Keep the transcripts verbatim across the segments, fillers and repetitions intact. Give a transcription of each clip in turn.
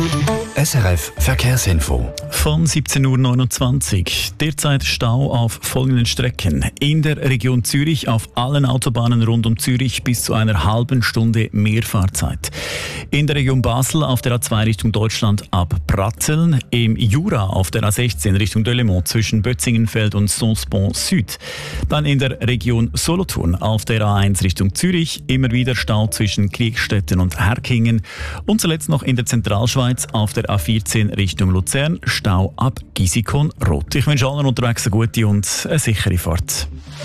S R F Verkehrsinfo. Von siebzehn Uhr neunundzwanzig. Derzeit Stau auf folgenden Strecken. In der Region Zürich auf allen Autobahnen rund um Zürich bis zu einer halben Stunde mehr Fahrzeit. In der Region Basel auf der A zwei Richtung Deutschland ab Pratzeln. Im Jura auf der A sechzehn Richtung Delémont zwischen Bötzingenfeld und Sonsbon Süd. Dann in der Region Solothurn auf der A eins Richtung Zürich. Immer wieder Stau zwischen Kriegstetten und Herkingen. Und zuletzt noch in der Zentralschweiz auf der A vierzehn Richtung Luzern, Stau ab Gisikon Rot. Ich wünsche allen unterwegs eine gute und eine sichere Fahrt.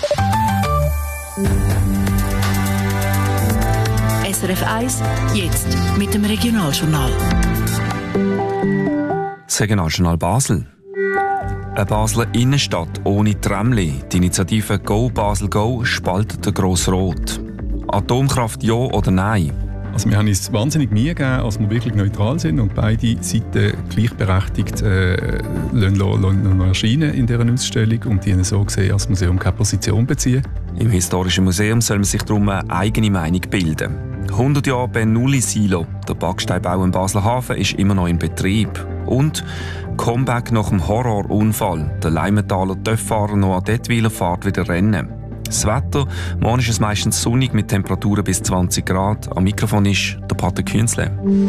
S R F eins, jetzt mit dem Regionaljournal. Das Regionaljournal Basel. Eine Basler Innenstadt ohne Tramli. Die Initiative Go Basel Go spaltet den Grossrot. Atomkraft ja oder nein? Also wir haben uns wahnsinnig Mühe gegeben, als wir wirklich neutral sind und beide Seiten gleichberechtigt äh, lassen, lassen, lassen erscheinen in dieser Ausstellung und die haben so gesehen, als Museum keine Position beziehen. Im Historischen Museum soll man sich darum eine eigene Meinung bilden. hundert Jahre Bernoulli-Silo. Der Backsteinbau im Basler Hafen ist immer noch in Betrieb. Und Comeback nach dem Horrorunfall. Der Leimentaler Töfffahrer Noah Detwiler fährt wieder Rennen. Das Wetter, morgen ist es meistens sonnig mit Temperaturen bis zwanzig Grad. Am Mikrofon ist der Pater Künzle.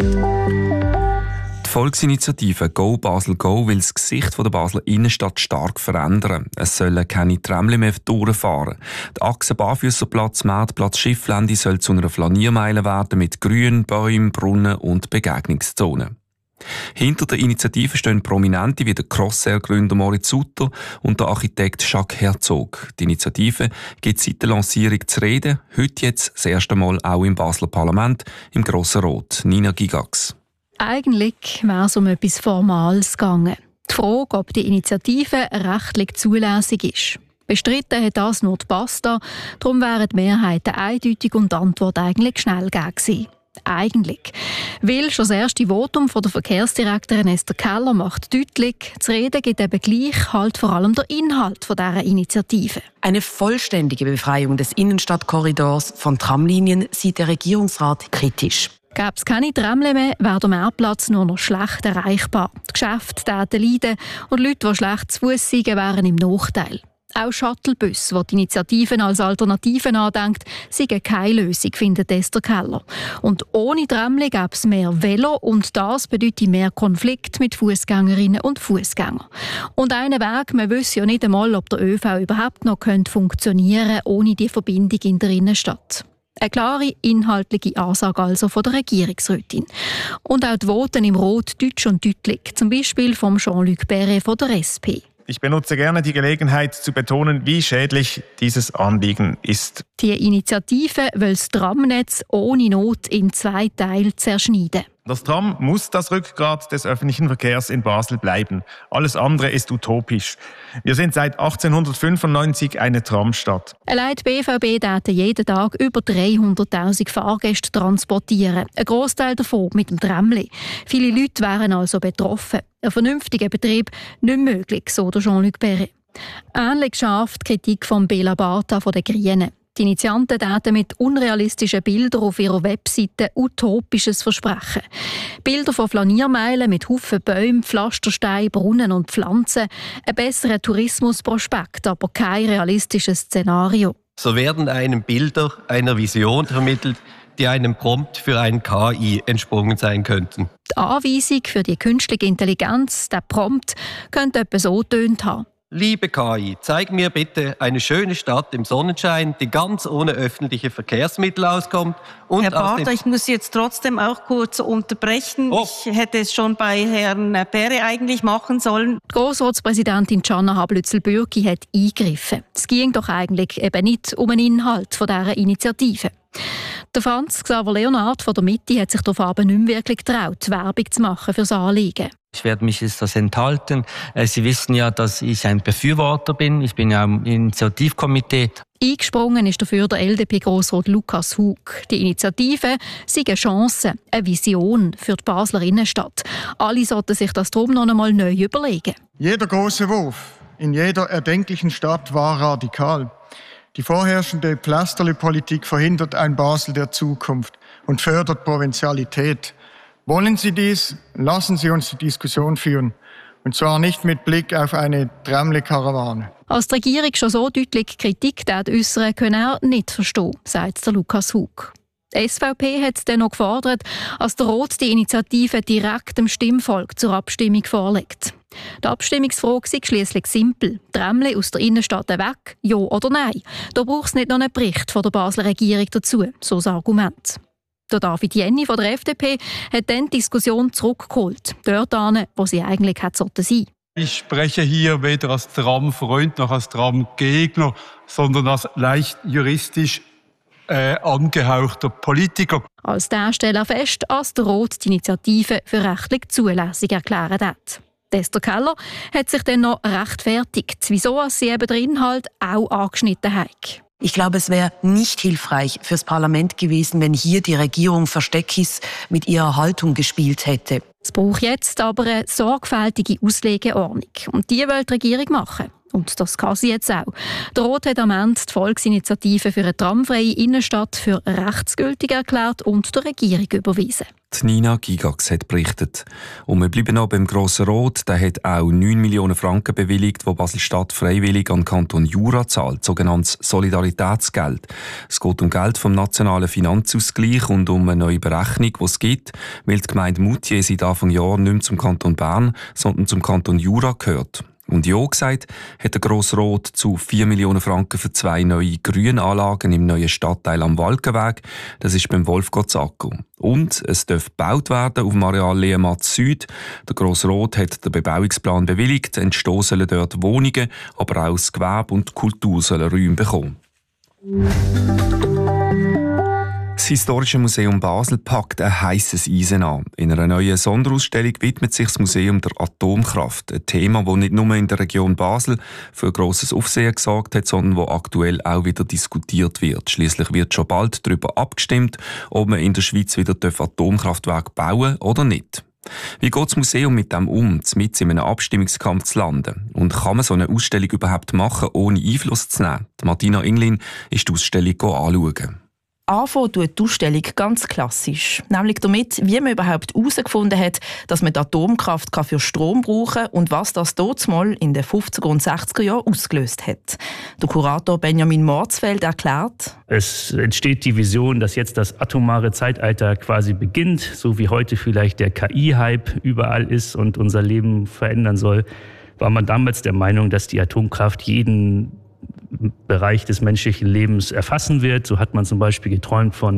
Die Volksinitiative Go Basel Go will das Gesicht der Basler Innenstadt stark verändern. Es sollen keine Tramli mehr durchfahren. Die Achse Barfüsserplatz, Marktplatz, Schifflände soll zu einer Flaniermeile werden mit Grün, Bäumen, Brunnen und Begegnungszonen. Hinter der Initiative stehen Prominente wie der Crossair-Gründer Moritz Sutter und der Architekt Jacques Herzog. Die Initiative gibt seit der Lancierung zu reden, heute jetzt das erste Mal auch im Basler Parlament, im Grossen Rot. Nina Gigax. Eigentlich wäre es um etwas Formales gegangen. Die Frage, ob die Initiative rechtlich zulässig ist. Bestritten hat das nur die Basta, darum wären die Mehrheiten eindeutig und die Antwort eigentlich schnell gewesen. Eigentlich. Weil schon das erste Votum von der Verkehrsdirektorin Esther Keller macht deutlich, zu reden geht eben gleich halt vor allem der Inhalt von dieser Initiative. Eine vollständige Befreiung des Innenstadtkorridors von Tramlinien sieht der Regierungsrat kritisch. Gäbe es keine Tramle mehr, wäre der Mehrplatz nur noch schlecht erreichbar. Die Geschäfte täten leiden und Leute, die schlecht zu Fuss sind, wären im Nachteil. Auch Shuttlebusse, die die Initiativen als Alternativen andenkt, sind keine Lösung, findet Esther Keller. Und ohne Tramli gäbe es mehr Velo und das bedeutet mehr Konflikt mit Fußgängerinnen und Fußgängern. Und einen Weg, man wüsste ja nicht einmal, ob der ÖV überhaupt noch funktionieren könnte ohne die Verbindung in der Innenstadt. Eine klare inhaltliche Ansage also von der Regierungsrätin. Und auch die Voten im Rot deutsch und deutlich, zum Beispiel vom Jean-Luc Perret von der S P. Ich benutze gerne die Gelegenheit zu betonen, wie schädlich dieses Anliegen ist. Die Initiative will das Tramnetz ohne Not in zwei Teile zerschneiden. Das Tram muss das Rückgrat des öffentlichen Verkehrs in Basel bleiben. Alles andere ist utopisch. Wir sind seit achtzehnhundertfünfundneunzig eine Tramstadt. Allein die B V B daten jeden Tag über dreihunderttausend Fahrgäste transportieren. Ein Grossteil davon mit dem Tramli. Viele Leute wären also betroffen. Ein vernünftiger Betrieb nicht möglich, so der Jean-Luc Perret. Ähnlich scharf die Kritik von Bela Barta von den Grünen. Die Initianten daten mit unrealistischen Bildern auf ihrer Webseite utopisches Versprechen. Bilder von Flaniermeilen mit Haufen Bäumen, Pflastersteinen, Brunnen und Pflanzen. Ein besserer Tourismusprospekt, aber kein realistisches Szenario. So werden einem Bilder einer Vision vermittelt, die einem Prompt für ein K I entsprungen sein könnten. Die Anweisung für die künstliche Intelligenz, der Prompt, könnte etwa so tönt haben. Liebe K I, zeig mir bitte eine schöne Stadt im Sonnenschein, die ganz ohne öffentliche Verkehrsmittel auskommt. Und Herr Barter, ich muss Sie jetzt trotzdem auch kurz unterbrechen. Oh. Ich hätte es schon bei Herrn Perret eigentlich machen sollen. Die Grossratspräsidentin Gianna Hablützel-Bürki hat eingegriffen. Es ging doch eigentlich eben nicht um den Inhalt dieser Initiative. Der Franz Xaver Leonard von der Mitte hat sich darauf aber nicht mehr wirklich getraut, Werbung zu machen für das Anliegen. Ich werde mich jetzt das enthalten. Sie wissen ja, dass ich ein Befürworter bin. Ich bin ja im Initiativkomitee. Eingesprungen ist dafür der L D P-Grossrat Lukas Hug. Die Initiative sei eine Chance, eine Vision für die Basler Innenstadt. Alle sollten sich das darum noch einmal neu überlegen. Jeder große Wurf in jeder erdenklichen Stadt war radikal. Die vorherrschende Pflasterli-Politik verhindert ein Basel der Zukunft und fördert Provinzialität. Wollen Sie dies? Lassen Sie uns die Diskussion führen. Und zwar nicht mit Blick auf eine Tramle-Karawane. Als die Regierung schon so deutlich Kritik äußern, können er nicht verstehen, sagt der Lukas Hug. Die S V P hat dann noch gefordert, dass der Roth die Initiative direkt dem Stimmvolk zur Abstimmung vorlegt. Die Abstimmungsfrage ist schliesslich simpel. Tramle aus der Innenstadt weg, ja oder nein? Da braucht es nicht noch einen Bericht von der Basler Regierung dazu, so das Argument. Der David Jenny von der F D P hat dann die Diskussion zurückgeholt, dort hin, wo sie eigentlich hätte sein sollten. Ich spreche hier weder als Tramfreund noch als Tramgegner, sondern als leicht juristisch äh, angehauchter Politiker. Als der stellt er fest, dass der Roth die Initiative für rechtlich zulässig erklärt hat. Esther Keller hat sich dann noch rechtfertigt, wieso sie eben den Inhalt auch angeschnitten hat. Ich glaube, es wäre nicht hilfreich fürs Parlament gewesen, wenn hier die Regierung Versteckis mit ihrer Haltung gespielt hätte. Es braucht jetzt aber eine sorgfältige Auslegeordnung. Und die will die Regierung machen. Und das kann sie jetzt auch. Der Roth hat am Ende die Volksinitiative für eine tramfreie Innenstadt für rechtsgültig erklärt und der Regierung überwiesen. Die Nina Gigax hat berichtet. Und wir bleiben noch beim Grossen Rot. Der hat auch neun Millionen Franken bewilligt, die Basel-Stadt freiwillig an den Kanton Jura zahlt, sogenanntes Solidaritätsgeld. Es geht um Geld vom nationalen Finanzausgleich und um eine neue Berechnung, die es gibt, weil die Gemeinde Moutier seit Anfang Jahr nicht mehr zum Kanton Bern, sondern zum Kanton Jura gehört. Und ja gesagt hat der Grosse Rot zu vier Millionen Franken für zwei neue Grünanlagen im neuen Stadtteil am Walkenweg. Das ist beim Wolfgottsacko. Und es darf gebaut werden auf dem Areal Lehematz Süd. Der Grosse Rot hat den Bebauungsplan bewilligt. Entstehen sollen dort Wohnungen, aber auch das Gewerbe und die Kultur sollen Räume bekommen. Das Historische Museum Basel packt ein heisses Eisen an. In einer neuen Sonderausstellung widmet sich das Museum der Atomkraft. Ein Thema, das nicht nur in der Region Basel für grosses Aufsehen gesorgt hat, sondern das aktuell auch wieder diskutiert wird. Schliesslich wird schon bald darüber abgestimmt, ob man in der Schweiz wieder Atomkraftwerke bauen oder nicht. Wie geht das Museum mit dem um, mitten in einem Abstimmungskampf zu landen? Und kann man so eine Ausstellung überhaupt machen, ohne Einfluss zu nehmen? Martina Inglin ist die Ausstellung anschauen. Anfangen tut die Ausstellung ganz klassisch. Nämlich damit, wie man überhaupt herausgefunden hat, dass man die Atomkraft für Strom brauchen kann und was das damals in den fünfziger und sechziger Jahren ausgelöst hat. Der Kurator Benjamin Morzfeld erklärt: Es entsteht die Vision, dass jetzt das atomare Zeitalter quasi beginnt, so wie heute vielleicht der K I-Hype überall ist und unser Leben verändern soll. War man damals der Meinung, dass die Atomkraft jeden Bereich des menschlichen Lebens erfassen wird. So hat man zum Beispiel geträumt von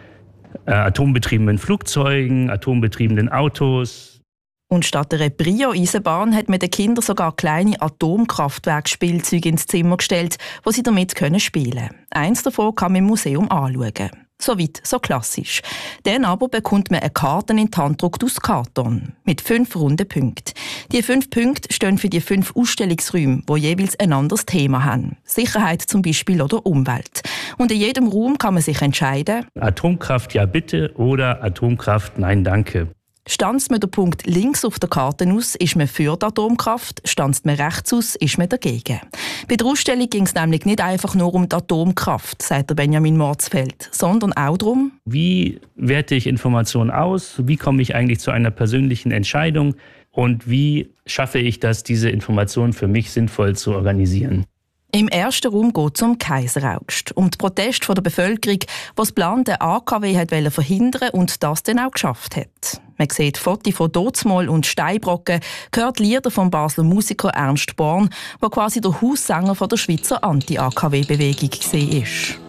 äh, atombetriebenen Flugzeugen, atombetriebenen Autos. Und statt einer Brio-Eisenbahn hat man den Kindern sogar kleine Atomkraftwerkspielzeuge ins Zimmer gestellt, wo sie damit spielen können. Eins davon kann man im Museum anschauen. So weit, so klassisch. Dann aber bekommt man eine Karte in die Hand gedruckt aus Karton mit fünf runden Punkten. Die fünf Punkte stehen für die fünf Ausstellungsräume, die jeweils ein anderes Thema haben. Sicherheit zum Beispiel oder Umwelt. Und in jedem Raum kann man sich entscheiden: Atomkraft ja bitte oder Atomkraft nein danke. Stanzt man den Punkt links auf der Karte aus, ist man für die Atomkraft, stanzt man rechts aus, ist man dagegen. Bei der Ausstellung ging es nämlich nicht einfach nur um die Atomkraft, sagt der Benjamin Morzfeld, sondern auch darum: Wie werte ich Informationen aus? Wie komme ich eigentlich zu einer persönlichen Entscheidung? Und wie schaffe ich das, diese Informationen für mich sinnvoll zu organisieren? Im ersten Raum geht es um Kaiseraugst, um die Proteste der Bevölkerung, die das geplante A K W wollte verhindern und das dann auch geschafft hat. Man sieht Fotos von Dozmal und Steinbrocken, hört Lieder vom Basler Musiker Ernst Born, der quasi der Haussänger der Schweizer Anti-A K W-Bewegung war.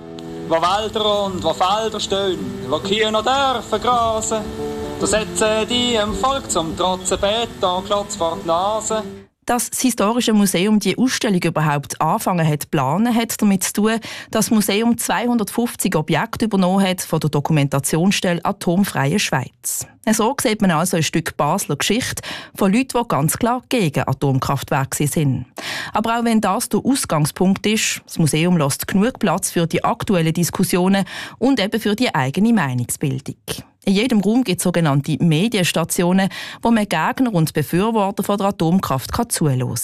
Wo Wälder und wo Felder stehen, wo Kühe noch dürfen grasen, da setzen die im Volk zum Trotzen Betonklotz vor die Nase. Dass das Historische Museum die Ausstellung überhaupt angefangen hat zu planen, hat damit zu tun, dass das Museum zweihundertfünfzig Objekte übernommen hat von der Dokumentationsstelle Atomfreie Schweiz. So sieht man also ein Stück Basler Geschichte von Leuten, die ganz klar gegen Atomkraftwerke sind. Aber auch wenn das der Ausgangspunkt ist, das Museum lässt genug Platz für die aktuellen Diskussionen und eben für die eigene Meinungsbildung. In jedem Raum gibt es sogenannte Medienstationen, wo man Gegner und Befürworter von der Atomkraft zuhören kann.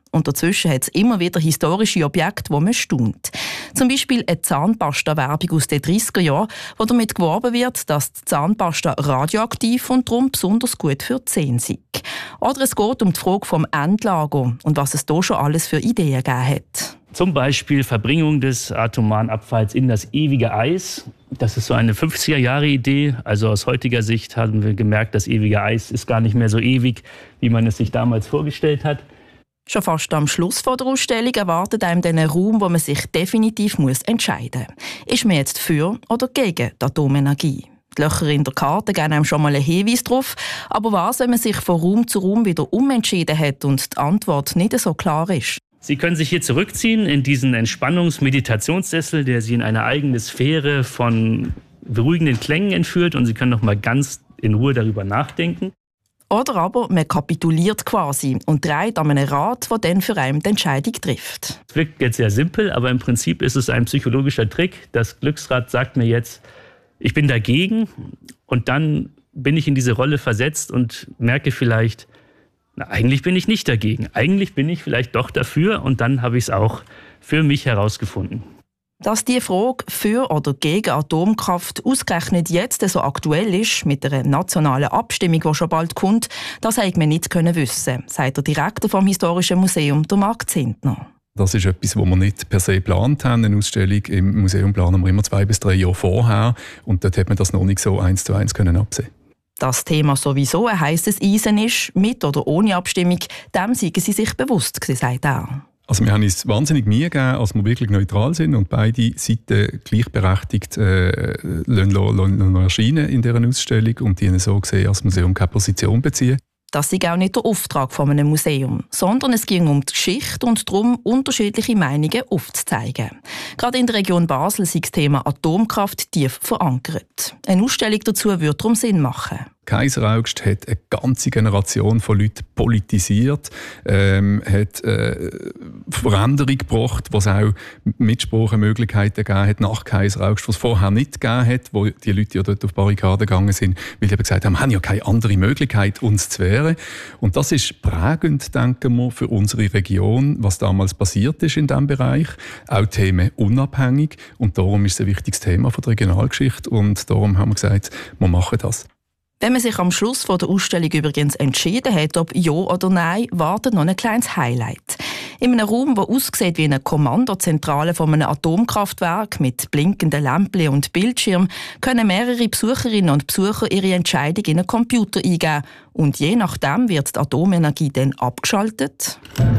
Und dazwischen hat es immer wieder historische Objekte, wo man staunt. Zum Beispiel eine Zahnpasta-Werbung aus den dreissiger Jahren, wo damit geworben wird, dass die Zahnpasta radioaktiv und darum besonders gut für die Zähne sei. Oder es geht um die Frage vom Endlager und was es da schon alles für Ideen gegeben hat. Zum Beispiel Verbringung des atomaren Abfalls in das ewige Eis. Das ist so eine fünfziger-Jahre-Idee. Also aus heutiger Sicht haben wir gemerkt, das ewige Eis ist gar nicht mehr so ewig, wie man es sich damals vorgestellt hat. Schon fast am Schluss der Ausstellung erwartet einem dann ein Raum, wo man sich definitiv muss entscheiden muss. Ist man jetzt für oder gegen die Atomenergie? Die Löcher in der Karte geben einem schon mal einen Hinweis darauf. Aber was, wenn man sich von Raum zu Raum wieder umentschieden hat und die Antwort nicht so klar ist? Sie können sich hier zurückziehen in diesen Entspannungs-Meditationssessel, der Sie in eine eigene Sphäre von beruhigenden Klängen entführt, und Sie können noch mal ganz in Ruhe darüber nachdenken. Oder aber man kapituliert quasi und dreht an einem Rad, der dann für einen die Entscheidung trifft. Das wirkt jetzt sehr simpel, aber im Prinzip ist es ein psychologischer Trick. Das Glücksrad sagt mir jetzt, ich bin dagegen, und dann bin ich in diese Rolle versetzt und merke vielleicht, na, eigentlich bin ich nicht dagegen. Eigentlich bin ich vielleicht doch dafür, und dann habe ich es auch für mich herausgefunden. Dass die Frage für oder gegen Atomkraft ausgerechnet jetzt so aktuell ist, mit einer nationalen Abstimmung, die schon bald kommt, das hätte man nicht wissen können, sagt der Direktor vom Historischen Museum, der Marc Zentner. Das ist etwas, was wir nicht per se geplant haben. Eine Ausstellung im Museum planen wir immer zwei bis drei Jahre vorher, und dort hat man das noch nicht so eins zu eins können absehen. Das Thema sowieso ein heisses Eisen ist, mit oder ohne Abstimmung, dem seien sie sich bewusst gewesen, sagt er. Also wir haben uns wahnsinnig Mühe gegeben, als wir wirklich neutral sind und beide Seiten gleichberechtigt äh, lassen, lassen erscheinen in dieser Ausstellung, und die so gesehen als Museum keine Position beziehen. Das ist auch nicht der Auftrag von einem Museum, sondern es ging um die Geschichte und darum, unterschiedliche Meinungen aufzuzeigen. Gerade in der Region Basel ist das Thema Atomkraft tief verankert. Eine Ausstellung dazu würde darum Sinn machen. Kaiseraugst hat eine ganze Generation von Leuten politisiert, ähm, hat äh, Veränderung gebracht, was auch Mitsprachemöglichkeiten gegeben hat nach Kaiseraugst, was es vorher nicht gegeben hat, wo die Leute ja dort auf Barrikaden gegangen sind, weil die eben gesagt haben, wir haben ja keine andere Möglichkeit, uns zu wehren. Und das ist prägend, denken wir, für unsere Region, was damals passiert ist in diesem Bereich. Auch Themen unabhängig, und darum ist es ein wichtiges Thema von der Regionalgeschichte, und darum haben wir gesagt, wir machen das. Wenn man sich am Schluss der Ausstellung übrigens entschieden hat, ob ja oder nein, wartet noch ein kleines Highlight. In einem Raum, der aussieht wie eine Kommandozentrale von einem Atomkraftwerk mit blinkenden Lämpchen und Bildschirm, können mehrere Besucherinnen und Besucher ihre Entscheidung in einen Computer eingeben. Und je nachdem wird die Atomenergie dann abgeschaltet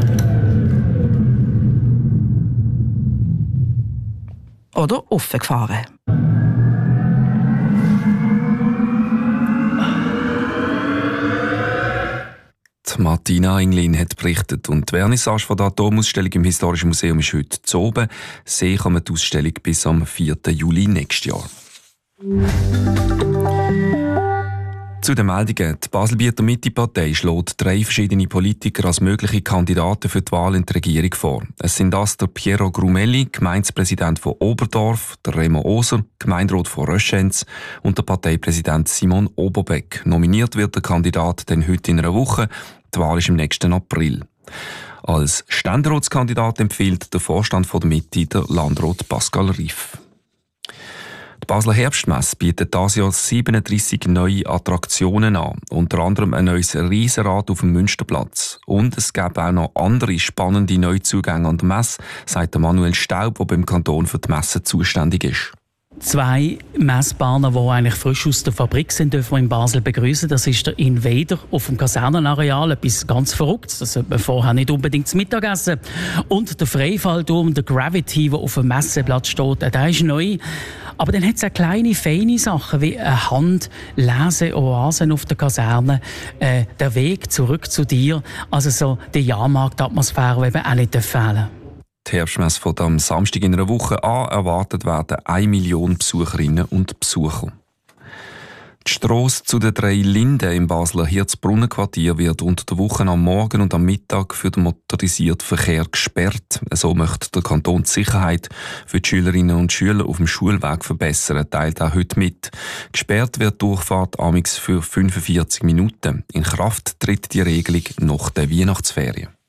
oder aufgefahren. Martina Englin hat berichtet, und die Vernissage von der Atomausstellung im Historischen Museum ist heute zu oben. Sehen kann man die Ausstellung bis am vierten Juli nächstes Jahr. Zu den Meldungen. Die Basel-Bieter Mitte-Partei schlägt drei verschiedene Politiker als mögliche Kandidaten für die Wahl in die Regierung vor. Es sind das der Piero Grumelli, Gemeindepräsident von Oberdorf, der Remo Oser, Gemeinderat von Röschenz, und der Parteipräsident Simon Oberbeck. Nominiert wird der Kandidat dann heute in einer Woche. Die Wahl ist im nächsten April. Als Ständeratskandidat empfiehlt der Vorstand von der Mitte der Landrat Pascal Riff. Die Basler Herbstmesse bietet dieses Jahr siebenunddreissig neue Attraktionen an, unter anderem ein neues Riesenrad auf dem Münsterplatz. Und es gäbe auch noch andere spannende Neuzugänge an der Messe, sagt Manuel Staub, der beim Kanton für die Messe zuständig ist. Zwei Messbahnen, die eigentlich frisch aus der Fabrik sind, dürfen wir in Basel begrüßen. Das ist der Invader auf dem Kasernenareal, etwas ganz Verrücktes. Das sollte man vorher nicht unbedingt zum Mittagessen. Und der Freifallturm, der Gravity, der auf dem Messeplatz steht, der ist neu. Aber dann hat es auch kleine, feine Sachen, wie eine Handlese-Oasen auf der Kaserne, äh, der Weg zurück zu dir. Also so die Jahrmarktatmosphäre, die eben auch nicht fehlen darf. Die Herbstmesse fängt am Samstag in einer Woche an. Erwartet werden eine Million Besucherinnen und Besucher. Die Strasse zu den drei Linden im Basler Hirzbrunnenquartier wird unter der Woche am Morgen und am Mittag für den motorisierten Verkehr gesperrt. So möchte der Kanton die Sicherheit für die Schülerinnen und Schüler auf dem Schulweg verbessern, teilt auch heute mit. Gesperrt wird die Durchfahrt amix für fünfundvierzig Minuten. In Kraft tritt die Regelung nach der Weihnachtsferien.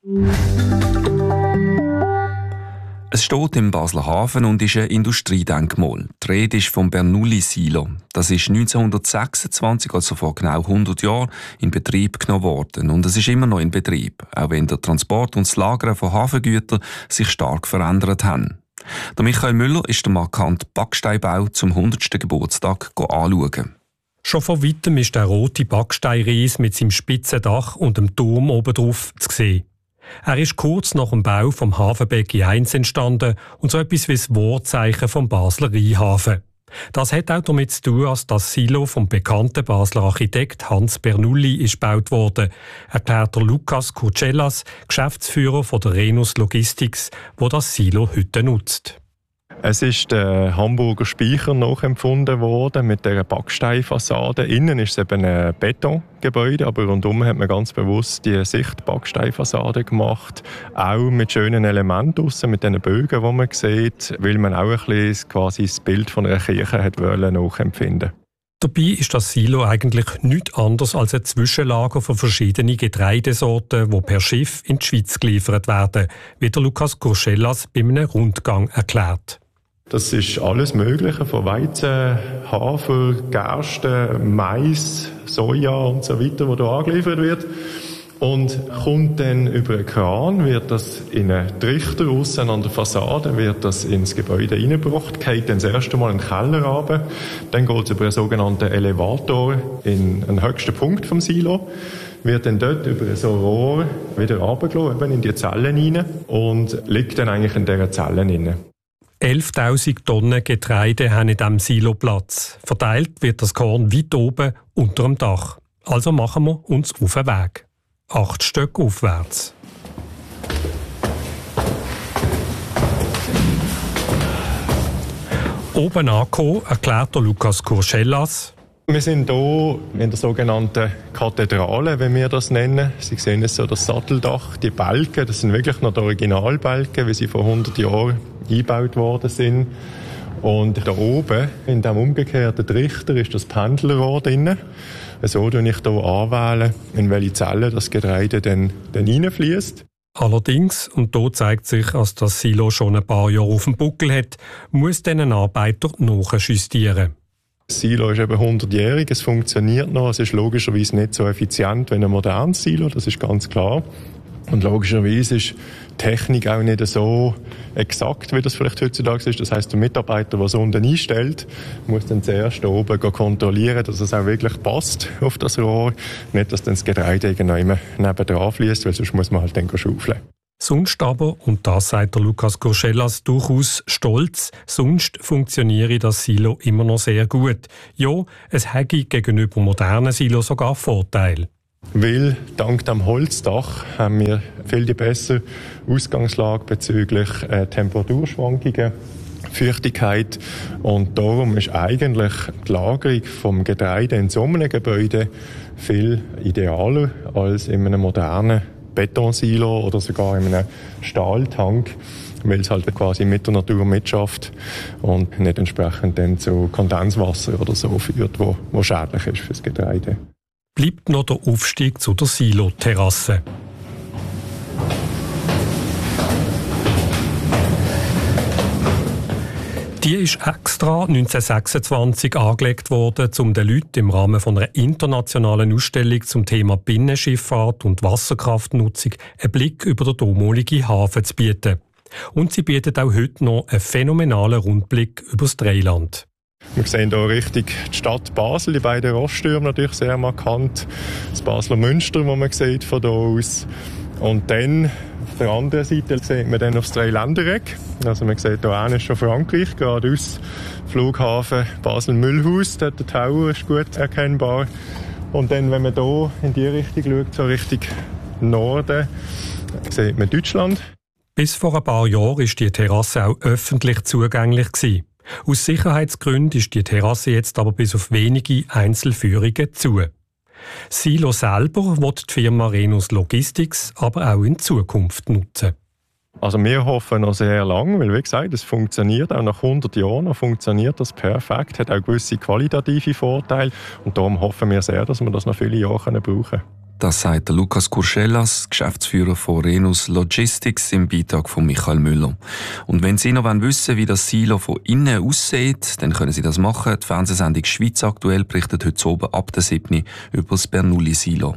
Es steht im Basler Hafen und ist ein Industriedenkmal. Die Rede ist vom Bernoulli-Silo. Das ist neunzehnhundertsechsundzwanzig, also vor genau hundert Jahren, in Betrieb genommen worden. Und es ist immer noch in Betrieb, auch wenn der Transport und das Lagern von Hafengütern sich stark verändert haben. Der Michael Müller ist den markanten Backsteinbau zum hundertsten Geburtstag anschauen. Schon von weitem ist der rote Backsteinries mit seinem spitzen Dach und dem Turm obendrauf zu sehen. Er ist kurz nach dem Bau vom Hafenbecken eins entstanden und so etwas wie das Wahrzeichen vom Basler Rheinhafen. Das hat auch damit zu tun, dass das Silo vom bekannten Basler Architekt Hans Bernoulli ist gebaut worden, erklärt der Lukas Kurcellas, Geschäftsführer von der Renus Logistics, wo das Silo heute nutzt. Es ist der Hamburger Speicher nachempfunden worden mit dieser Backsteinfassade. Innen ist es eben ein Betongebäude, aber rundum hat man ganz bewusst die Sicht-Backsteinfassade gemacht. Auch mit schönen Elementen draussen, mit diesen Bögen, die man sieht, weil man auch ein bisschen quasi das Bild von einer Kirche hat wollen nachempfinden. Dabei ist das Silo eigentlich nichts anderes als ein Zwischenlager für verschiedene Getreidesorten, die per Schiff in die Schweiz geliefert werden, wie der Lukas Kurcellas bei einem Rundgang erklärt. Das ist alles Mögliche, von Weizen, Hafer, Gerste, Mais, Soja und so weiter, wo hier angeliefert wird. Und kommt dann über einen Kran, wird das in einen Trichter aussen an der Fassade, wird das ins Gebäude reingebracht, geht dann das erste Mal in den Keller runter, dann geht es über einen sogenannten Elevator in den höchsten Punkt vom Silo, wird dann dort über so ein Rohr wieder runtergelassen, eben in die Zellen rein und liegt dann eigentlich in dieser Zellen rein. elftausend Tonnen Getreide haben in diesem Silo Platz. Verteilt wird das Korn weit oben unter dem Dach. Also machen wir uns auf den Weg. Acht Stück aufwärts. Oben angekommen, erklärt der Lukas Kurcellas. Wir sind hier in der sogenannten Kathedrale, wie wir das nennen. Sie sehen es so, das Satteldach, die Balken, das sind wirklich noch die Originalbalken, wie sie vor hundert Jahren eingebaut worden sind. Und da oben, in diesem umgekehrten Trichter, ist das Pendlerrohr drin. So wähle ich hier anwählen, in welche Zelle das Getreide dann, dann reinfließt. Allerdings, und hier zeigt sich, dass das Silo schon ein paar Jahre auf dem Buckel hat, muss dann ein Arbeiter nachjustieren. Das Silo ist eben hundertjährig, es funktioniert noch, es ist logischerweise nicht so effizient wie ein modernes Silo, das ist ganz klar. Und logischerweise ist die Technik auch nicht so exakt, wie das vielleicht heutzutage ist. Das heisst, der Mitarbeiter, der es unten einstellt, muss dann zuerst oben kontrollieren, dass es auch wirklich passt auf das Rohr. Nicht, dass dann das Getreide irgendwann nebendran fließt, weil sonst muss man halt dann schaufeln. Sonst aber, und das sagt der Lukas Kurcellas durchaus stolz, sonst funktioniere das Silo immer noch sehr gut. Ja, es hätte gegenüber modernen Silos sogar Vorteile. Weil dank dem Holzdach haben wir viel die bessere Ausgangslage bezüglich äh, Temperaturschwankungen, Feuchtigkeit, und darum ist eigentlich die Lagerung vom Getreide in so einem Gebäude viel idealer als in einem modernen Betonsilo oder sogar in einem Stahltank, weil es halt quasi mit der Natur mitschafft und nicht entsprechend dann zu Kondenswasser oder so führt, wo, wo schädlich ist für das Getreide. Bleibt noch der Aufstieg zu der Silo-Terrasse. Die ist extra neunzehnhundertsechsundzwanzig angelegt worden, um den Leuten im Rahmen von einer internationalen Ausstellung zum Thema Binnenschifffahrt und Wasserkraftnutzung einen Blick über den damaligen Hafen zu bieten. Und sie bietet auch heute noch einen phänomenalen Rundblick über das Dreiland. Wir sehen hier richtig die Stadt Basel, die beiden Rosttürme natürlich sehr markant. Das Basler Münster, das man sieht von hier aus. Und dann auf der anderen Seite sieht man dann aufs Dreiländereck. Also man sieht hier ist schon Frankreich, geradeaus Flughafen Basel-Mühlhaus, dort der Tower ist gut erkennbar. Und dann, wenn man hier in die Richtung schaut, so Richtung Norden, sieht man Deutschland. Bis vor ein paar Jahren war die Terrasse auch öffentlich zugänglich gewesen. Aus Sicherheitsgründen ist die Terrasse jetzt aber bis auf wenige Einzelführungen zu. Silo selber wird die Firma Renus Logistics aber auch in Zukunft nutzen. Also wir hoffen noch sehr lange, weil wie gesagt, es funktioniert auch nach hundert Jahren, noch funktioniert das perfekt, hat auch gewisse qualitative Vorteile und darum hoffen wir sehr, dass wir das noch viele Jahre brauchen können. Das sagt der Lukas Kurschellas, Geschäftsführer von Renus Logistics, im Beitrag von Michael Müller. Und wenn Sie noch wissen wollen, wie das Silo von innen aussieht, dann können Sie das machen. Die Fernsehsendung «Schweiz aktuell» berichtet heute oben ab der siebten über das Bernoulli-Silo.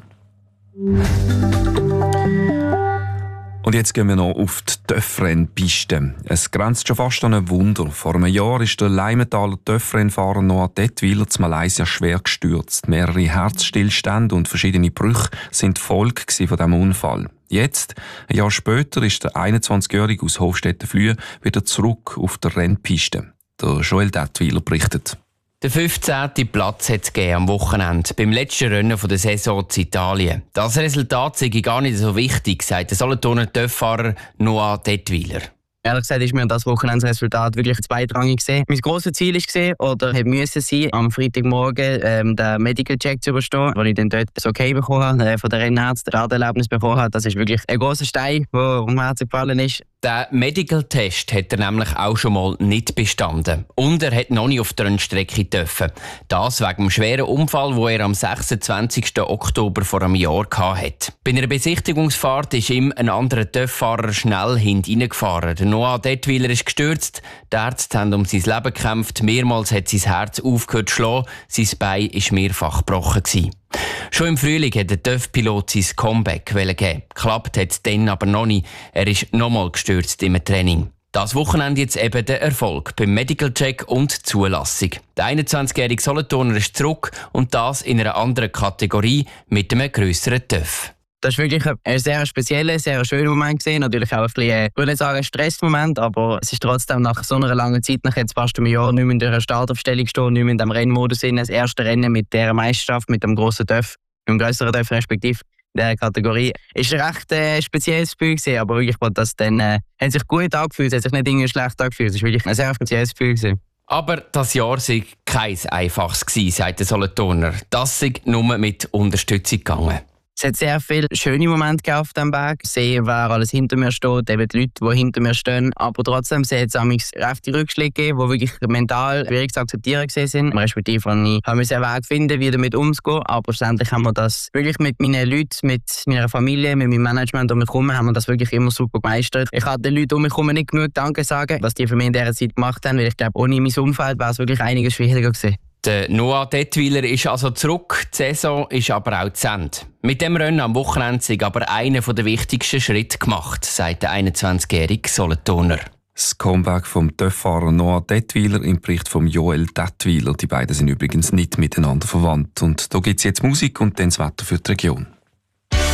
Und jetzt gehen wir noch auf die Töffrennpiste. Es grenzt schon fast an ein Wunder. Vor einem Jahr ist der Leimentaler Töffrennfahrer Noah Detwiler zu Malaysia schwer gestürzt. Mehrere Herzstillstände und verschiedene Brüche sind die Folge von diesem Unfall. Jetzt, ein Jahr später, ist der einundzwanzigjährige aus Hofstetten-Flühe wieder zurück auf der Rennpiste. Der Joel Detwiler berichtet. Der fünfzehnten Platz hat es am Wochenende beim letzten Rennen der Saison in Italien. Das Resultat sei gar nicht so wichtig, sagt der Solothurner Töfffahrer Noah Detwiler. Ehrlich gesagt ist mir das Wochenendresultat wirklich zweitrangig gesehen. Mein grosses Ziel war, oder hätte müssen sein, am Freitagmorgen ähm, den Medical Check zu überstehen, wo ich dann dort das Okay bekommen habe, äh, von der Rennarzt, das Raderlebnis bekommen habe. Das ist wirklich ein grosser Stein, der um Herz gefallen ist. Den Medical-Test hat er nämlich auch schon mal nicht bestanden. Und er hat noch nicht auf der Rennstrecke dürfen. Das wegen dem schweren Unfall, den er am sechsundzwanzigsten Oktober vor einem Jahr hatte. Bei einer Besichtigungsfahrt ist ihm ein anderer Töfffahrer schnell hineingefahren. Der Noah Detwiler ist gestürzt. Die Ärzte haben um sein Leben gekämpft. Mehrmals hat sein Herz aufgehört zu schlagen. Sein Bein war mehrfach gebrochen gewesen. Schon im Frühling hat der Töff-Pilot sein Comeback geben. Klappt hat es dann aber noch nicht. Er ist nochmal gestürzt im Training. Das Wochenende jetzt eben der Erfolg beim Medical Check und Zulassung. Der einundzwanzigjährige Solothurner ist zurück und das in einer anderen Kategorie mit einem grösseren Töff. Das war wirklich ein sehr spezieller, sehr schöner Moment gewesen. Natürlich auch ein bisschen, ich würde nicht sagen, ein Stressmoment, aber es ist trotzdem nach so einer langen Zeit, nach jetzt fast einem Jahr, nicht mehr in der Startaufstellung stehen, nicht mehr in dem Rennmodus sein. Das erste Rennen mit dieser Meisterschaft, mit dem grossen Töff, mit dem grösseren Töff respektive in dieser Kategorie, ist ein recht äh, spezielles Gefühl gewesen, aber wirklich, das dann, äh, hat sich gut angefühlt, es hat sich nicht irgendwie schlecht angefühlt. Es war wirklich ein sehr spezielles Gefühl gewesen. Aber das Jahr sei kein einfaches gewesen, sagt der Solothurner. Das sei nur mit Unterstützung gegangen. Es hat sehr viele schöne Momente auf diesem Berg. Sehen, wer alles hinter mir steht, eben die Leute, die hinter mir stehen. Aber trotzdem hat es rechte Rückschläge gegeben, die wirklich mental schwierig zu akzeptieren sind. Respektive ich habe einen Weg finden, wie damit umzugehen. Aber schlussendlich haben wir das wirklich mit meinen Leuten, mit meiner Familie, mit meinem Management um mich herum, haben wir das wirklich immer super gemeistert. Ich kann den Leuten um mich herum nicht genug Danke sagen, was die für mich in dieser Zeit gemacht haben. Weil ich glaube, ohne mein Umfeld wäre es wirklich einiges schwieriger gewesen. Der Noah Detwiler ist also zurück, die Saison ist aber auch zu Ende. Mit dem Rennen am Wochenende ist aber einer der wichtigsten Schritte gemacht, sagt der einundzwanzigjährige Solothurner. Das Comeback vom Töfffahrer Noah Detwiler im Bericht von Joel Detwiler. Die beiden sind übrigens nicht miteinander verwandt. Und da gibt es jetzt Musik und dann das Wetter für die Region.